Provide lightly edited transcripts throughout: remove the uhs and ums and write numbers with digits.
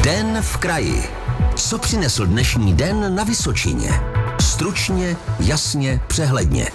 Den v kraji. Co přinesl dnešní den na Vysočině? Stručně, jasně, přehledně.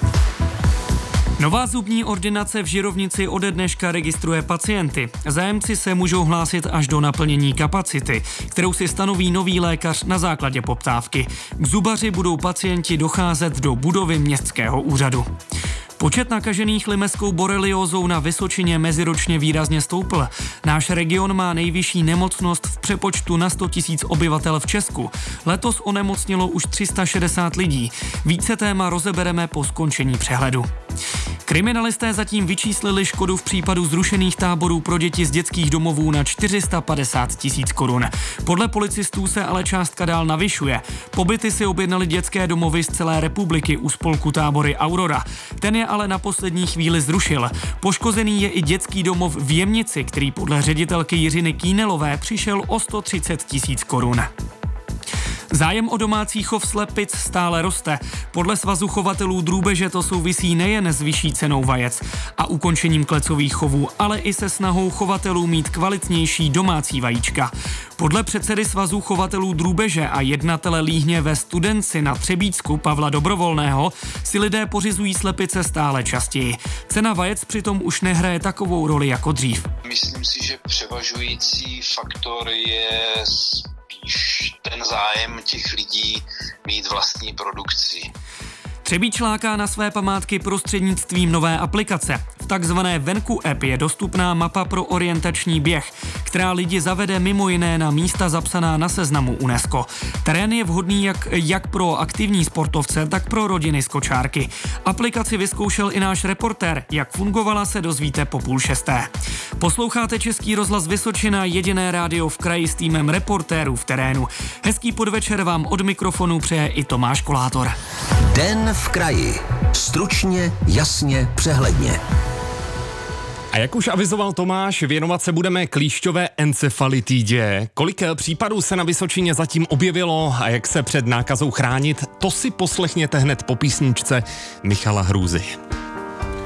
Nová zubní ordinace v Žirovnici ode dneška registruje pacienty. Zájemci se můžou hlásit až do naplnění kapacity, kterou si stanoví nový lékař na základě poptávky. K zubaři budou pacienti docházet do budovy městského úřadu. Počet nakažených limeskou boreliózou na Vysočině meziročně výrazně stoupl. Náš region má nejvyšší nemocnost v přepočtu na 100 000 obyvatel v Česku. Letos onemocnilo už 360 lidí. Více téma rozebereme po skončení přehledu. Kriminalisté zatím vyčíslili škodu v případu zrušených táborů pro děti z dětských domovů na 450 000 korun. Podle policistů se ale částka dál navyšuje. Pobyty si objednali dětské domovy z celé republiky u spolku Tábory Aurora. Ten je ale na poslední chvíli zrušil. Poškozený je i dětský domov v Jemnici, který podle ředitelky Jiřiny Kýnelové přišel o 130 000 korun. Zájem o domácí chov slepic stále roste. Podle Svazu chovatelů drůbeže to souvisí nejen s vyšší cenou vajec a ukončením klecových chovů, ale i se snahou chovatelů mít kvalitnější domácí vajíčka. Podle předsedy Svazu chovatelů drůbeže a jednatele líhně ve Studenci na Třebíčsku Pavla Dobrovolného si lidé pořizují slepice stále častěji. Cena vajec přitom už nehraje takovou roli jako dřív. Myslím si, že převažující faktor je ten zájem těch lidí mít vlastní produkci. Třebíč láká na své památky prostřednictvím nové aplikace. V takzvané Venku app je dostupná mapa pro orientační běh, která lidi zavede mimo jiné na místa zapsaná na seznamu UNESCO. Terén je vhodný jak pro aktivní sportovce, tak pro rodiny z kočárky. Aplikaci vyzkoušel i náš reportér. Jak fungovala, se dozvíte po 5:30. Posloucháte Český rozhlas Vysočina, jediné rádio v kraji s týmem reportérů v terénu. Hezký podvečer vám od mikrofonu přeje i Tomáš Kolátor. Den v kraji. Stručně, jasně, přehledně. A jak už avizoval Tomáš, věnovat se budeme klíšťové encefalitidě. Kolik případů se na Vysočině zatím objevilo a jak se před nákazou chránit, to si poslechněte hned po písničce Michala Hrůzy.